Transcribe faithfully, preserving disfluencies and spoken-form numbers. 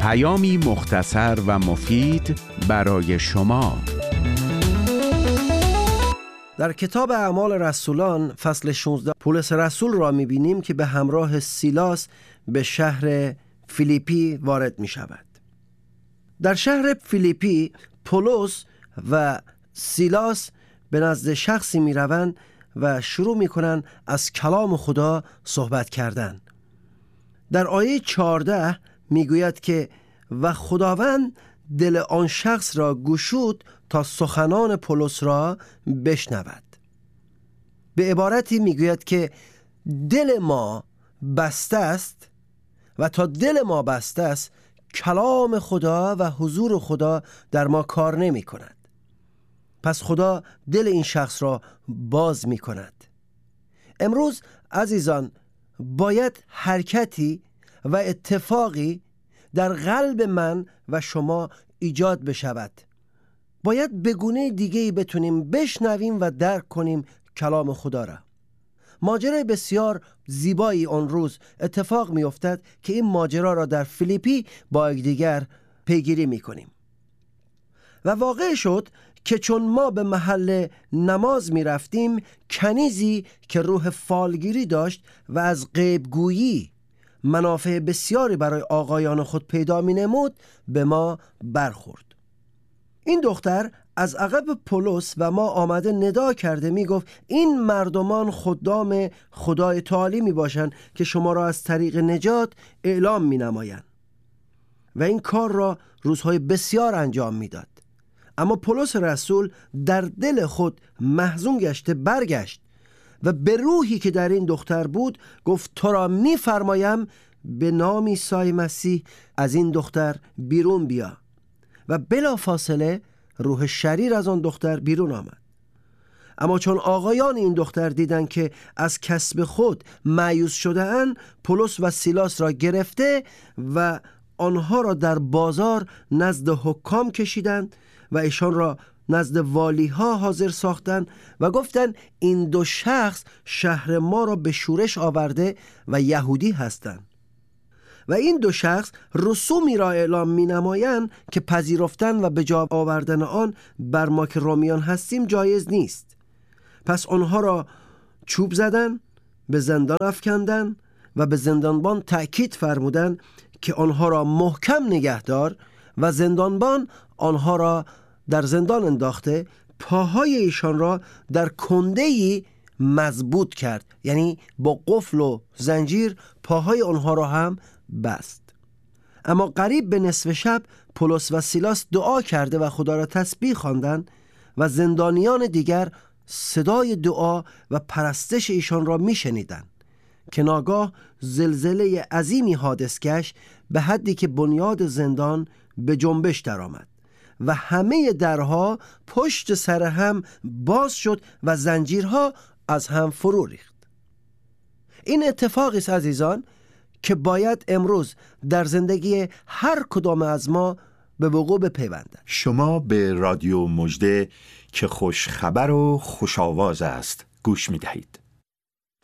پیامی مختصر و مفید برای شما. در کتاب اعمال رسولان فصل شانزده پولس رسول را می‌بینیم که به همراه سیلاس به شهر فیلیپی وارد می شود. در شهر فیلیپی پولس و سیلاس به نزد شخصی می روند و شروع می کنند از کلام خدا صحبت کردن. در آیه چهارده می گوید که و خداوند دل آن شخص را گشود تا سخنان پولس را بشنود. به عبارتی می گوید که دل ما بسته است و تا دل ما بسته است کلام خدا و حضور خدا در ما کار نمی کند. پس خدا دل این شخص را باز می کند. امروز عزیزان باید حرکتی و اتفاقی در قلب من و شما ایجاد بشود. باید به گونه دیگه‌ای بتونیم بشنویم و درک کنیم کلام خدا را. ماجرای بسیار زیبایی آن روز اتفاق می افتد که این ماجرا را در فیلیپی با یکدیگر پیگیری می کنیم. و واقع شد که چون ما به محل نماز می رفتیم، کنیزی که روح فالگیری داشت و از غیبگویی منافع بسیاری برای آقایان خود پیدا می نمود به ما برخورد. این دختر از عقب پولس و ما آمده ندا کرده می گفت این مردمان خدام خدای تعالی می باشند که شما را از طریق نجات اعلام می نمایند. و این کار را روزهای بسیار انجام می داد. اما پولس رسول در دل خود محزون گشته برگشت و به روحی که در این دختر بود گفت تو را می فرمایم به نام عیسی مسیح از این دختر بیرون بیا. و بلا فاصله روح شریر از آن دختر بیرون آمد. اما چون آقایان این دختر دیدند که از کسب خود مایوس شده اند، پولس و سیلاس را گرفته و آنها را در بازار نزد حکام کشیدند و ایشان را نزد والی ها حاضر ساختند و گفتند این دو شخص شهر ما را به شورش آورده و یهودی هستند. و این دو شخص رسومی را اعلام می نمایند که پذیرفتن و به جا آوردن آن بر ما که رومیان هستیم جایز نیست. پس آنها را چوب زدن، به زندان افکندن و به زندانبان تأکید فرمودند که آنها را محکم نگهدار و زندانبان آنها را در زندان انداخته پاهای ایشان را در کنده‌ای مضبوط کرد، یعنی با قفل و زنجیر پاهای آنها را هم بست. اما قریب به نصف شب پولس و سیلاس دعا کرده و خدا را تسبیح خواندند و زندانیان دیگر صدای دعا و پرستش ایشان را میشنیدند که ناگاه زلزله عظیمی حادث گشت به حدی که بنیاد زندان به جنبش درآمد و همه درها پشت سر هم باز شد و زنجیرها از هم فرو ریخت. این اتفاقی است عزیزان که باید امروز در زندگی هر کدام از ما به وقوع بپیوندد. شما به رادیو مژده که خوش خبر و خوش آواز است گوش می دهید.